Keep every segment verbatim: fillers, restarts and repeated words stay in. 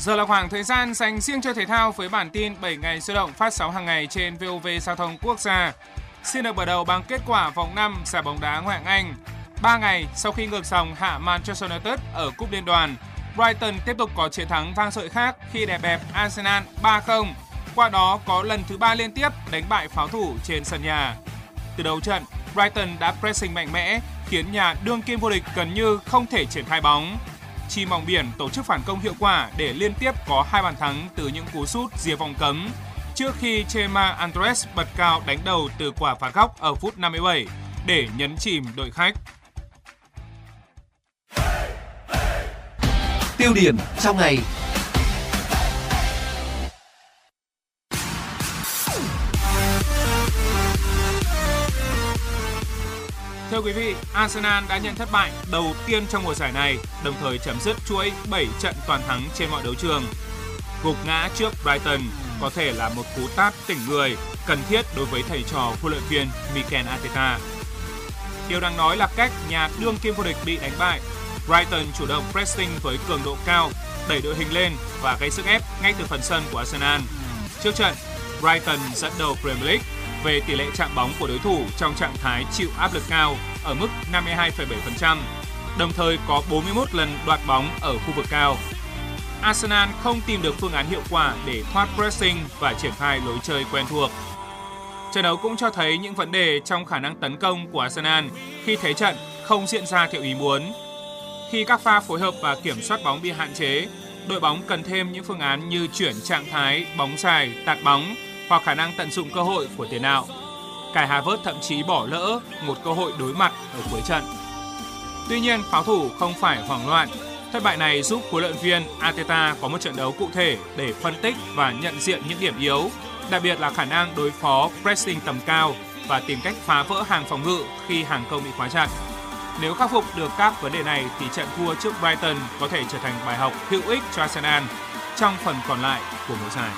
Giờ là khoảng thời gian dành riêng cho thể thao với bản tin bảy ngày sôi động phát sóng hàng ngày trên vê o vê Giao thông Quốc gia. Xin được mở đầu bằng kết quả vòng năm giải bóng đá Ngoại hạng Anh. Ba ngày sau khi ngược dòng hạ Manchester United ở Cúp Liên đoàn, Brighton tiếp tục có chiến thắng vang dội khác khi đè bẹp Arsenal ba không. Qua đó có lần thứ ba liên tiếp đánh bại pháo thủ trên sân nhà. Từ đầu trận, Brighton đã pressing mạnh mẽ khiến nhà đương kim vô địch gần như không thể triển khai bóng. Chim Mòng Biển tổ chức phản công hiệu quả để liên tiếp có hai bàn thắng từ những cú sút rìa vòng cấm, trước khi Chema Andres bật cao đánh đầu từ quả phạt góc ở phút năm mươi bảy để nhấn chìm đội khách. Tiêu điểm trong ngày. Thưa quý vị, Arsenal đã nhận thất bại đầu tiên trong mùa giải này, đồng thời chấm dứt chuỗi bảy trận toàn thắng trên mọi đấu trường. Gục ngã trước Brighton có thể là một cú tát tỉnh người cần thiết đối với thầy trò huấn luyện viên Mikel Arteta. Điều đáng nói là cách nhà đương kim vô địch bị đánh bại, Brighton chủ động pressing với cường độ cao, đẩy đội hình lên và gây sức ép ngay từ phần sân của Arsenal. Trước trận, Brighton dẫn đầu Premier League về tỷ lệ chạm bóng của đối thủ trong trạng thái chịu áp lực cao ở mức năm mươi hai phẩy bảy phần trăm, đồng thời có bốn mươi mốt lần đoạt bóng ở khu vực cao. Arsenal không tìm được phương án hiệu quả để thoát pressing và triển khai lối chơi quen thuộc. Trận đấu cũng cho thấy những vấn đề trong khả năng tấn công của Arsenal khi thế trận không diễn ra theo ý muốn. Khi các pha phối hợp và kiểm soát bóng bị hạn chế, đội bóng cần thêm những phương án như chuyển trạng thái bóng dài, tạt bóng hoặc khả năng tận dụng cơ hội của tiền đạo. Kai Havertz thậm chí bỏ lỡ một cơ hội đối mặt ở cuối trận. Tuy nhiên, pháo thủ không phải hoảng loạn. Thất bại này giúp huấn luyện viên Arteta có một trận đấu cụ thể để phân tích và nhận diện những điểm yếu, đặc biệt là khả năng đối phó pressing tầm cao và tìm cách phá vỡ hàng phòng ngự khi hàng công bị khóa chặt. Nếu khắc phục được các vấn đề này thì trận thua trước Brighton có thể trở thành bài học hữu ích cho Arsenal trong phần còn lại của mùa giải.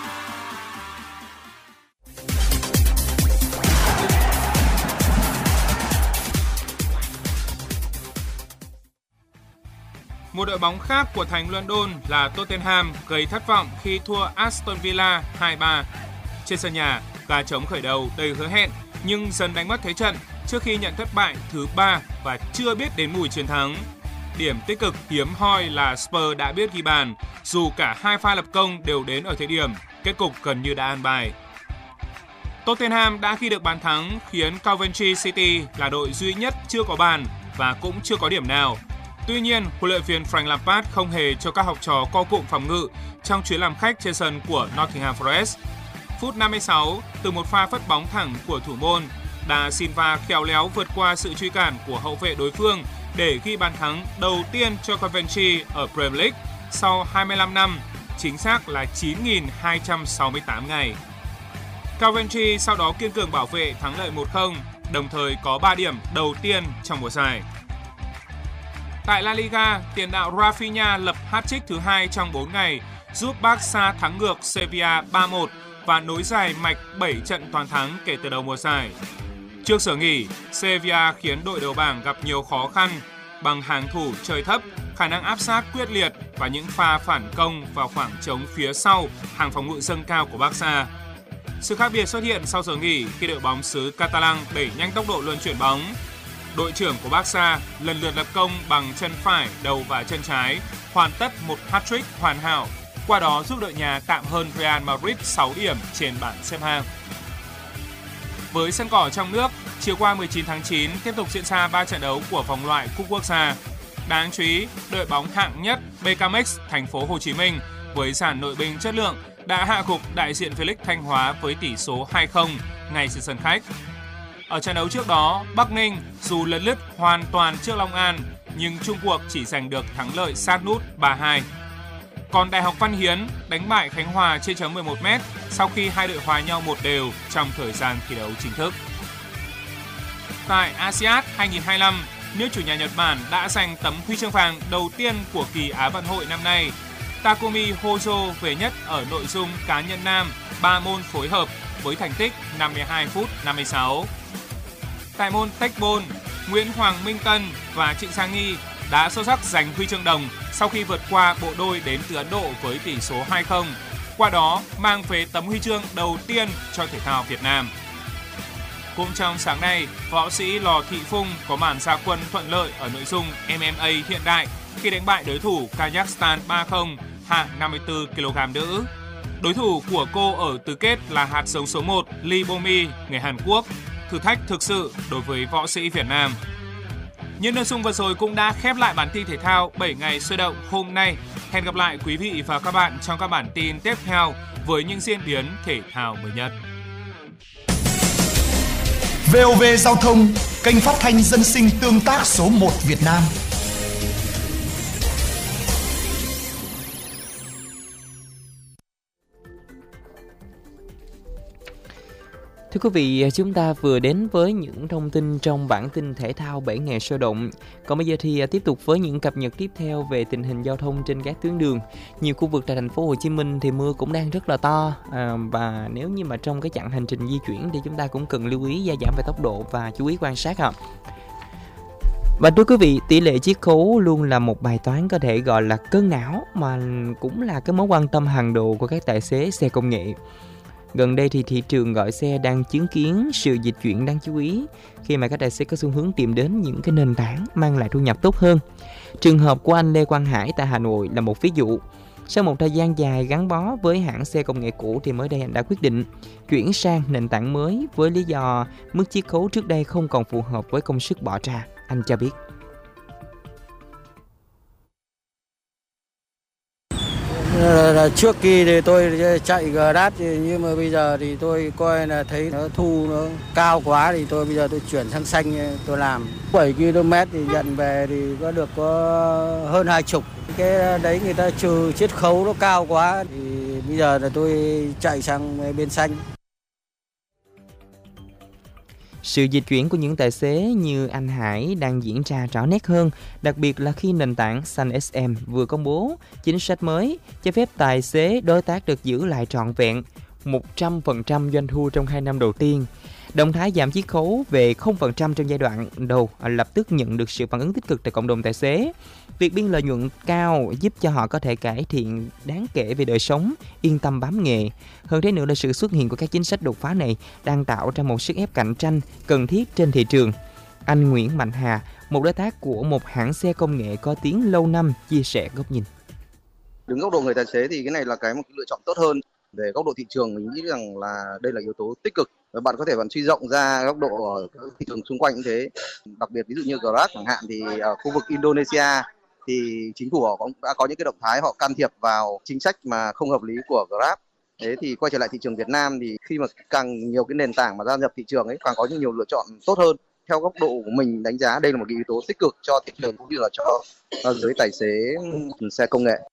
Một đội bóng khác của thành London là Tottenham gây thất vọng khi thua Aston Villa hai ba. Trên sân nhà, gà trống khởi đầu đầy hứa hẹn nhưng dần đánh mất thế trận trước khi nhận thất bại thứ ba và chưa biết đến mùi chiến thắng. Điểm tích cực hiếm hoi là Spurs đã biết ghi bàn, dù cả hai pha lập công đều đến ở thời điểm kết cục gần như đã an bài. Tottenham đã ghi được bàn thắng khiến Coventry City là đội duy nhất chưa có bàn và cũng chưa có điểm nào. Tuy nhiên, huấn luyện viên Frank Lampard không hề cho các học trò co cụm phòng ngự trong chuyến làm khách trên sân của Nottingham Forest. Phút năm mươi sáu, từ một pha phất bóng thẳng của thủ môn, Da Silva khéo léo vượt qua sự truy cản của hậu vệ đối phương để ghi bàn thắng đầu tiên cho Coventry ở Premier League sau hai mươi lăm năm, chính xác là chín nghìn hai trăm sáu mươi tám ngày. Coventry sau đó kiên cường bảo vệ thắng lợi một không, đồng thời có ba điểm đầu tiên trong mùa giải. Tại La Liga, tiền đạo Rafinha lập hat-trick thứ hai trong bốn ngày, giúp Barca thắng ngược Sevilla ba một và nối dài mạch bảy trận toàn thắng kể từ đầu mùa giải. Trước giờ nghỉ, Sevilla khiến đội đầu bảng gặp nhiều khó khăn bằng hàng thủ chơi thấp, khả năng áp sát quyết liệt và những pha phản công vào khoảng trống phía sau hàng phòng ngự dâng cao của Barca. Sự khác biệt xuất hiện sau giờ nghỉ khi đội bóng xứ Catalan đẩy nhanh tốc độ luân chuyển bóng. Đội trưởng của Barca lần lượt lập công bằng chân phải, đầu và chân trái, hoàn tất một hat-trick hoàn hảo, qua đó giúp đội nhà tạm hơn Real Madrid sáu điểm trên bảng xếp hạng. Với sân cỏ trong nước, chiều qua mười chín tháng chín tiếp tục diễn ra ba trận đấu của vòng loại Cúp Quốc gia. Đáng chú ý, đội bóng hạng nhất bê ca em ích thành phố Hồ Chí Minh với dàn nội binh chất lượng đã hạ gục đại diện V-League Thanh Hóa với tỷ số hai không ngay trên sân khách. Ở trận đấu trước đó, Bắc Ninh dù lấn lướt hoàn toàn trước Long An nhưng chung cuộc chỉ giành được thắng lợi sát nút ba hai. Còn Đại học Văn Hiến đánh bại Khánh Hòa trên chấm mười một mét sau khi hai đội hòa nhau một đều trong thời gian thi đấu chính thức. Tại a si át hai không hai lăm, nước chủ nhà Nhật Bản đã giành tấm huy chương vàng đầu tiên của kỳ Á vận hội năm nay. Takumi Hojo về nhất ở nội dung cá nhân nam ba môn phối hợp với thành tích năm mươi hai phút năm mươi sáu. Tại môn Techball, Nguyễn Hoàng Minh Tân và Trịnh Sang Nghi đã xuất sắc giành huy chương đồng sau khi vượt qua bộ đôi đến từ Ấn Độ với tỷ số hai không. Qua đó mang về tấm huy chương đầu tiên cho thể thao Việt Nam. Cũng trong sáng nay, võ sĩ Lò Thị Phung có màn ra quân thuận lợi ở nội dung em em a hiện đại khi đánh bại đối thủ Kazakhstan ba không hạng năm mươi tư ki lô gam nữ. Đối thủ của cô ở tứ kết là hạt giống số một Lee Bomi, người Hàn Quốc. Thử thách thực sự đối với võ sĩ Việt Nam. Những nội dung vừa rồi cũng đã khép lại bản tin thể thao bảy ngày sôi động hôm nay. Hẹn gặp lại quý vị và các bạn trong các bản tin tiếp theo với những diễn biến thể thao mới nhất. vê o vê Giao thông, kênh phát thanh dân sinh tương tác số một Việt Nam. Thưa quý vị, chúng ta vừa đến với những thông tin trong bản tin thể thao bảy ngày sôi động. Còn bây giờ thì tiếp tục với những cập nhật tiếp theo về tình hình giao thông trên các tuyến đường. Nhiều khu vực tại thành phố Hồ Chí Minh thì mưa cũng đang rất là to, à, và nếu như mà trong cái chặng hành trình di chuyển thì chúng ta cũng cần lưu ý gia giảm về tốc độ và chú ý quan sát ạ. Và thưa quý vị, tỷ lệ chiết khấu luôn là một bài toán có thể gọi là cơn não, mà cũng là cái mối quan tâm hàng đầu của các tài xế xe công nghệ. Gần đây thì thị trường gọi xe đang chứng kiến sự dịch chuyển đáng chú ý khi mà các tài xế có xu hướng tìm đến những cái nền tảng mang lại thu nhập tốt hơn. Trường hợp của anh Lê Quang Hải tại Hà Nội là một ví dụ. Sau một thời gian dài gắn bó với hãng xe công nghệ cũ thì mới đây anh đã quyết định chuyển sang nền tảng mới với lý do mức chiết khấu trước đây không còn phù hợp với công sức bỏ ra. Anh cho biết. Trước kia thì tôi chạy Grab, nhưng mà bây giờ thì tôi coi là thấy nó thu nó cao quá thì tôi bây giờ tôi chuyển sang xanh tôi làm. bảy ki lô mét thì nhận về thì có được có hơn hai chục. Cái đấy người ta trừ chiết khấu nó cao quá thì bây giờ là tôi chạy sang bên xanh. Sự dịch chuyển của những tài xế như anh Hải đang diễn ra rõ nét hơn, đặc biệt là khi nền tảng Xanh ét em vừa công bố chính sách mới cho phép tài xế đối tác được giữ lại trọn vẹn một trăm phần trăm doanh thu trong hai năm đầu tiên. Động thái giảm chiết khấu về không phần trăm trong giai đoạn đầu lập tức nhận được sự phản ứng tích cực tại cộng đồng tài xế. Việc biên lợi nhuận cao giúp cho họ có thể cải thiện đáng kể về đời sống, yên tâm bám nghề. Hơn thế nữa là sự xuất hiện của các chính sách đột phá này đang tạo ra một sức ép cạnh tranh cần thiết trên thị trường. Anh Nguyễn Mạnh Hà, một đối tác của một hãng xe công nghệ có tiếng lâu năm, chia sẻ góc nhìn. Đứng góc độ người tài xế thì cái này là cái một cái lựa chọn tốt hơn. Về góc độ thị trường, mình nghĩ rằng là đây là yếu tố tích cực. Bạn có thể bạn suy rộng ra góc độ ở các thị trường xung quanh như thế. Đặc biệt ví dụ như Grab chẳng hạn, thì ở khu vực Indonesia thì chính phủ họ cũng đã có những cái động thái họ can thiệp vào chính sách mà không hợp lý của Grab. Thế thì quay trở lại thị trường Việt Nam thì khi mà càng nhiều cái nền tảng mà gia nhập thị trường ấy, càng có nhiều lựa chọn tốt hơn. Theo góc độ của mình đánh giá đây là một cái yếu tố tích cực cho thị trường cũng như là cho giới tài xế xe công nghệ.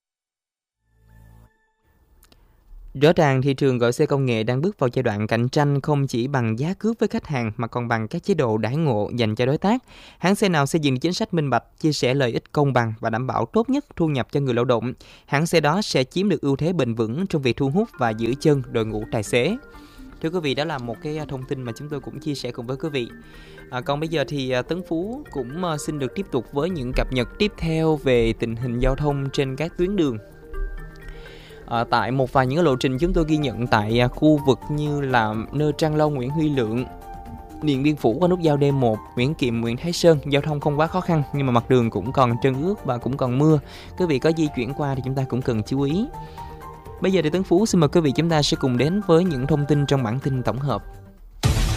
Rõ ràng thị trường gọi xe công nghệ đang bước vào giai đoạn cạnh tranh không chỉ bằng giá cước với khách hàng mà còn bằng các chế độ đãi ngộ dành cho đối tác. Hãng xe nào xây dựng chính sách minh bạch, chia sẻ lợi ích công bằng và đảm bảo tốt nhất thu nhập cho người lao động, hãng xe đó sẽ chiếm được ưu thế bền vững trong việc thu hút và giữ chân đội ngũ tài xế. Thưa quý vị, đó là một cái thông tin mà chúng tôi cũng chia sẻ cùng với quý vị. À, còn bây giờ thì Tấn Phú cũng xin được tiếp tục với những cập nhật tiếp theo về tình hình giao thông trên các tuyến đường. À, tại một vài những lộ trình chúng tôi ghi nhận tại à, khu vực như là Nơ Trang Long, Nguyễn Huy Lượng, Điện Biên Phủ qua nút giao D một, Nguyễn Kiệm, Nguyễn Thái Sơn, giao thông không quá khó khăn nhưng mà mặt đường cũng còn trơn ướt và cũng còn mưa. Quý vị có di chuyển qua thì chúng ta cũng cần chú ý. Bây giờ thì Tấn Phú xin mời quý vị chúng ta sẽ cùng đến với những thông tin trong bản tin tổng hợp.